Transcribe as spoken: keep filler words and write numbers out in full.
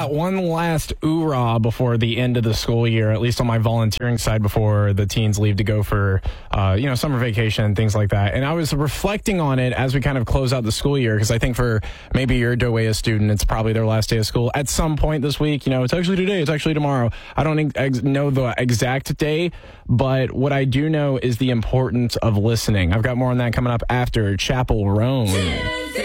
got one last oorah before the end of the school year, at least on my volunteering side before the teens leave to go for, uh, you know, summer vacation and things like that. And I was reflecting on it as we kind of close out the school year, because I think for maybe you're a Dowaya student, it's probably their last day of school at some point this week. You know, it's actually today, it's actually tomorrow. I don't ex- know the exact day, but what I do know is the importance of listening. I've got more on that coming up after Chapel Roan.